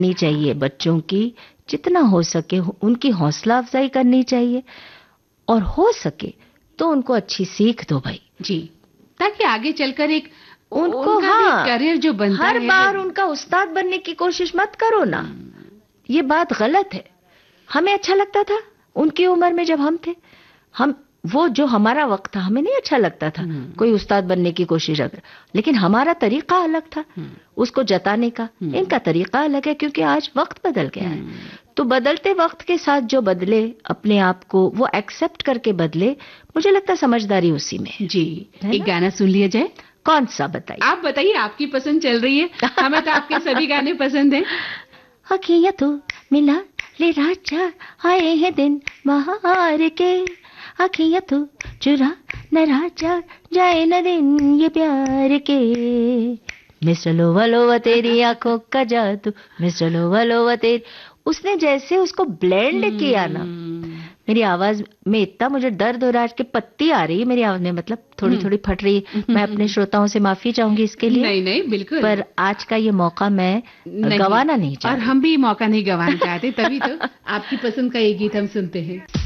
नहीं चाहिए बच्चों की, जितना हो सके उनकी हौसला अफजाई करनी चाहिए, और हो सके तो उनको अच्छी सीख दो भाई जी, ताकि आगे चलकर एक उनको उनका भी करियर जो बनता हर है, बार उनका उस्ताद बनने की कोशिश मत करो ना, ये बात गलत है। हमें अच्छा लगता था उनकी उम्र में, जब हम थे, हम वो जो हमारा वक्त था हमें नहीं अच्छा लगता था कोई उस्ताद बनने की कोशिश अगर, लेकिन हमारा तरीका अलग था उसको जताने का। इनका तरीका अलग है क्योंकि आज वक्त बदल गया है। तो बदलते वक्त के साथ जो बदले अपने आप को, वो एक्सेप्ट करके बदले, मुझे लगता है समझदारी उसी में है। जी, एक गाना सुन लिया जाए। कौन सा बताइए? आप बताइए, आपकी पसंद चल रही है, हमें तो आपके सभी गाने पसंद हैं। अखियां तो मिला ले राजा, आए हैं दिन बहार के, अखियां तो चुरा न राजा, जाए न दिन ये प्यार के, मिस्टर लोवा लोवा तेरी आंखों का जादू, मिस्टर लोवा लोवा तेरी। उसने जैसे उसको ब्लेंड किया ना, मेरी आवाज में इतना मुझे दर्द हो रहा है कि पत्ती आ रही है मेरी आवाज में, मतलब थोड़ी थोड़ी फट रही है। मैं अपने श्रोताओं से माफी चाहूंगी इसके लिए। नहीं नहीं, बिल्कुल, पर आज का ये मौका मैं गंवाना नहीं चाहती, और हम भी मौका नहीं गंवाना चाहते, तभी तो आपकी पसंद का ये गीत हम सुनते हैं।